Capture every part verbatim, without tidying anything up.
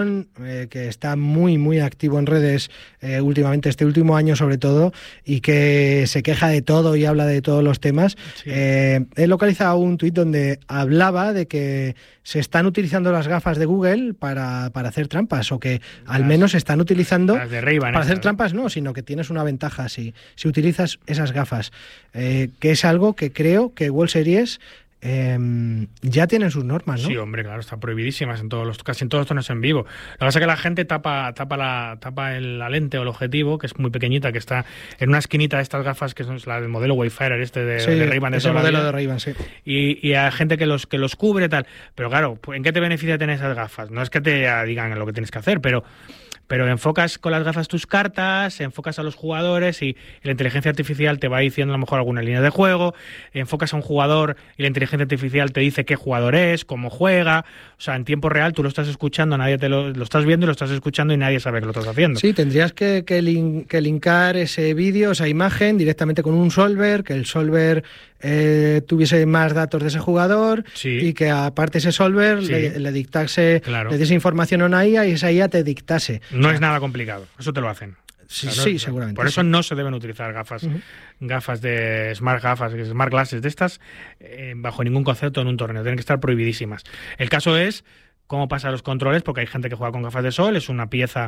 Eh, que está muy muy activo en redes eh, últimamente, este último año sobre todo, y que se queja de todo y habla de todos los temas. Sí. Eh, he localizado un tuit donde hablaba de que se están utilizando las gafas de Google para, para hacer trampas, o que las, al menos se están utilizando las de Ray-Ban, para hacer ¿no? trampas, no, sino que tienes una ventaja si, si utilizas esas gafas, eh, que es algo que creo que World Series Eh, ya tienen sus normas, ¿no? Sí, hombre, claro, están prohibidísimas en todos los, casi en todos los torneos en vivo. Lo que pasa es que la gente tapa, tapa la, tapa el, la lente o el objetivo, que es muy pequeñita, que está en una esquinita de estas gafas que son la del modelo Wayfarer, este de, sí, de Ray-Ban. Es el modelo de Ray-Ban, sí. Y, y hay gente que los, que los cubre tal. Pero claro, ¿en qué te beneficia tener esas gafas? No es que te digan lo que tienes que hacer, pero... pero enfocas con las gafas tus cartas, enfocas a los jugadores y, y la inteligencia artificial te va diciendo a lo mejor alguna línea de juego, enfocas a un jugador y la inteligencia artificial te dice qué jugador es, cómo juega, o sea, en tiempo real tú lo estás escuchando, nadie te lo, lo estás viendo y lo estás escuchando y nadie sabe que lo estás haciendo. Sí, tendrías que, que, link, que linkar ese vídeo, esa imagen directamente con un solver, que el solver eh, tuviese más datos de ese jugador, sí. y que aparte ese solver sí. le, le dictase, claro. le diese información a una I A y esa I A te dictase. No es nada complicado, eso te lo hacen. Sí, claro, sí, seguramente. Por eso sí. no se deben utilizar gafas, uh-huh. gafas de smart gafas, smart glasses de estas, eh, bajo ningún concepto en un torneo. Tienen que estar prohibidísimas. El caso es cómo pasan los controles, porque hay gente que juega con gafas de sol, es una pieza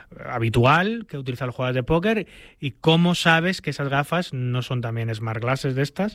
habitual que utilizan los jugadores de póker, y cómo sabes que esas gafas no son también smart glasses de estas,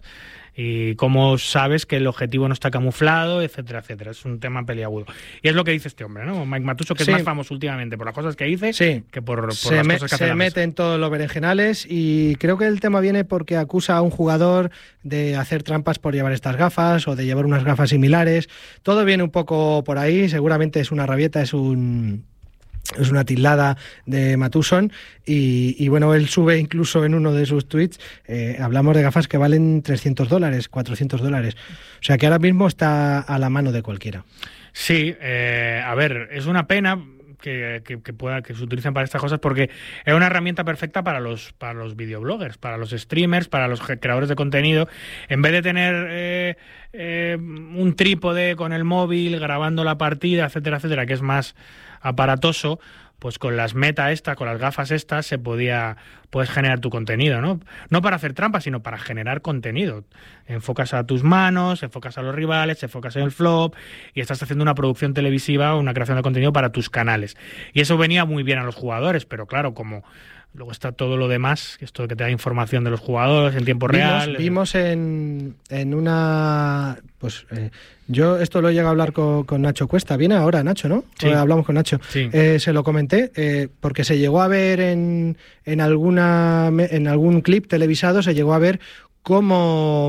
y cómo sabes que el objetivo no está camuflado, etcétera, etcétera. Es un tema peliagudo. Y es lo que dice este hombre, ¿no? Mike Matuso, que sí. es más famoso últimamente por las cosas que dice sí. que por, por se las me, cosas que se hace la mete mesa. En todos los berenjenales, y creo que el tema viene porque acusa a un jugador de hacer trampas por llevar estas gafas o de llevar unas gafas similares. Todo viene un poco por ahí, seguramente es una rabieta, es un... es una tildada de Matuson, y, y bueno, él sube incluso en uno de sus tweets, eh, hablamos de gafas que valen trescientos dólares, cuatrocientos dólares, o sea que ahora mismo está a la mano de cualquiera. Sí, eh, a ver, es una pena que, que, que pueda que se utilicen para estas cosas, porque es una herramienta perfecta para los para los videobloggers, para los streamers, para los creadores de contenido. En vez de tener eh, eh, un trípode con el móvil grabando la partida, etcétera, etcétera, que es más aparatoso, pues con las meta estas, con las gafas estas, se podía, puedes generar tu contenido, ¿no? No para hacer trampas, sino para generar contenido. Enfocas a tus manos, enfocas a los rivales, enfocas en el flop, y estás haciendo una producción televisiva, una creación de contenido para tus canales. Y eso venía muy bien a los jugadores, pero claro, como luego está todo lo demás, esto que te da información de los jugadores en tiempo vimos, real. Vimos en, en una... pues eh, yo esto lo he llegado a hablar con, con Nacho Cuesta. Viene ahora Nacho, ¿no? Sí. Hablamos con Nacho. Sí. Eh, se lo comenté, eh, porque se llegó a ver en, en, alguna, en algún clip televisado, se llegó a ver cómo...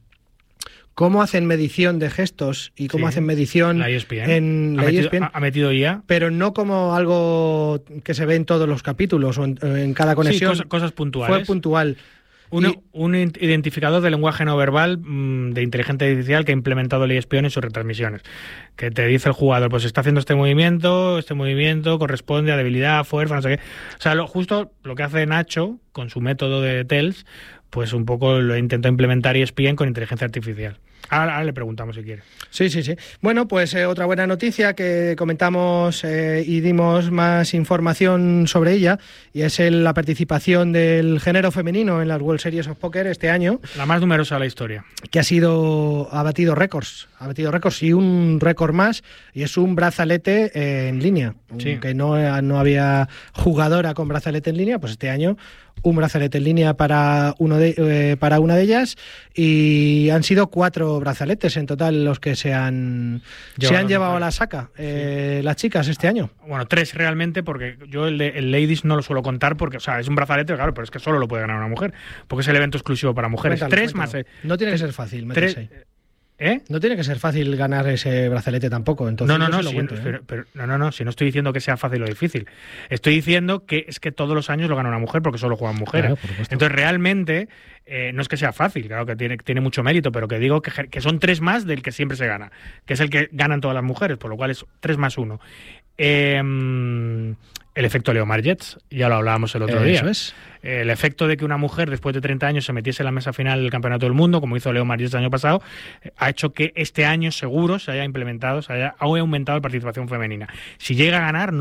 cómo hacen medición de gestos y cómo sí. hacen medición la E S P N. en la ha, metido, E S P N, ha metido I A, pero no como algo que se ve en todos los capítulos o en, en cada conexión. Sí, cosas, cosas puntuales. Fue puntual. Un, y, un identificador de lenguaje no verbal mmm, de inteligencia artificial que ha implementado el E S P N en sus retransmisiones, que te dice el jugador, pues está haciendo este movimiento, este movimiento corresponde a debilidad, fuerza, no sé qué. O sea, lo, justo lo que hace Nacho con su método de Tells, pues un poco lo intentó implementar E S P N con inteligencia artificial. Ahora, ahora le preguntamos si quiere. Sí, sí, sí. Bueno, pues eh, otra buena noticia que comentamos eh, y dimos más información sobre ella, y es el, la participación del género femenino en las World Series of Poker este año. La más numerosa de la historia. Que ha sido, ha batido récords, ha batido récords y un récord más, y es un brazalete eh, en línea. Sí. Que no, no había jugadora con brazalete en línea, pues este año un brazalete en línea para uno de, eh, para una de ellas, y han sido cuatro brazaletes en total los que se han Yo, se han no, llevado no, a la saca eh, sí. las chicas este año. Bueno, tres realmente, porque yo el, de, el Ladies no lo suelo contar porque, o sea, es un brazalete, claro, pero es que solo lo puede ganar una mujer, porque es el evento exclusivo para mujeres. Cuéntalo, tres cuéntalo. más. Eh, no tiene que ser fácil meterse ahí. ¿Eh? No tiene que ser fácil ganar ese brazalete tampoco. Entonces no, no, no, lo sí, cuento, pero, ¿eh? pero, no, no, no, si no estoy diciendo que sea fácil o difícil. Estoy diciendo que es que todos los años lo gana una mujer porque solo juegan mujeres. Claro, entonces realmente eh, no es que sea fácil, claro que tiene, tiene mucho mérito, pero que digo que, que son tres más del que siempre se gana, que es el que ganan todas las mujeres, por lo cual es tres más uno. Eh, El efecto Leomar Jets, ya lo hablábamos el otro Eso día. Eso es. El efecto de que una mujer después de treinta años se metiese en la mesa final del Campeonato del Mundo, como hizo Leomar Jets el año pasado, ha hecho que este año seguro se haya implementado, se haya aumentado la participación femenina. Si llega a ganar, no